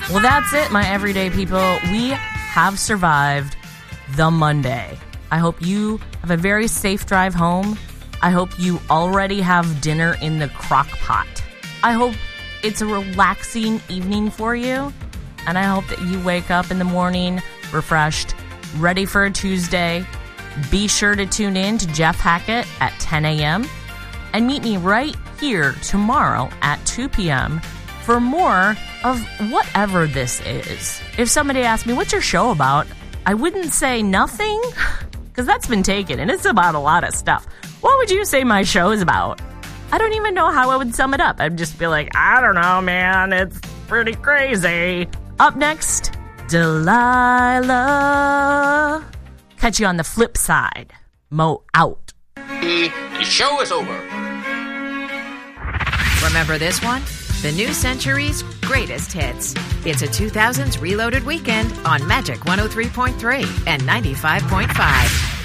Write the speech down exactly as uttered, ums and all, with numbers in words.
Well, that's it, my everyday people. We have survived the Monday. I hope you have a very safe drive home. I hope you already have dinner in the crock pot. I hope it's a relaxing evening for you. And I hope that you wake up in the morning refreshed, ready for a Tuesday. Be sure to tune in to Jeff Hackett at ten a.m. and meet me right here tomorrow at two p.m. for more of whatever this is. If somebody asked me, what's your show about? I wouldn't say nothing, because that's been taken, and it's about a lot of stuff. What would you say my show is about? I don't even know how I would sum it up. I'd just be like, I don't know, man. It's pretty crazy. Up next, Delilah. Catch you on the flip side. Mo out. The show is over. Remember this one? The new century's greatest hits. It's a two thousands Reloaded Weekend on Magic one oh three point three and ninety-five point five.